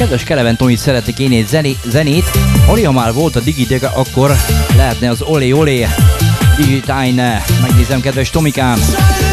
Kedves Keleven Tomi, szeretnék én egy zenét. Ha már volt a Digidega, akkor lehetne az Olé Olé Digitine. Megnézem, kedves Tomikám.